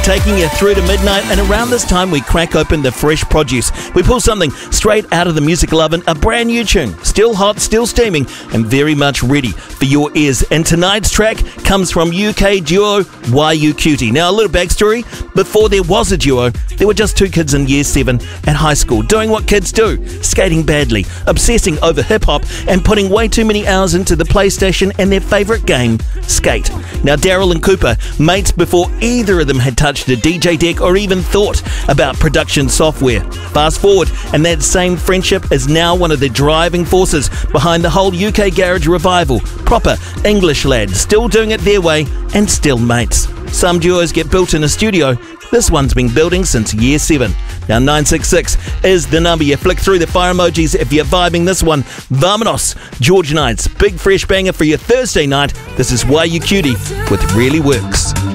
Taking you through to midnight, and around this time we crack open the fresh produce. We pull something straight out of the musical oven, a brand new tune, still hot, still steaming, and very much ready for your ears. And tonight's track comes from UK duo YU Cutie. Now, a little backstory: before there was a duo, there were just two kids in year 7 at high school doing what kids do, skating badly, obsessing over hip-hop, and putting way too many hours into the PlayStation and their favourite game, Skate. Now, Daryl and Cooper, mates before either of them had touched a DJ deck or even thought about production software. Fast forward, and that same friendship is now one of the driving forces behind the whole UK garage revival. Proper English lads, still doing it their way and still mates. Some duos get built in a studio. This one's been building since year 7. Now 966 is the number. You flick through the fire emojis if you're vibing this one. Vamonos, George Knights, big fresh banger for your Thursday night. This is YU Cutie with Really Works.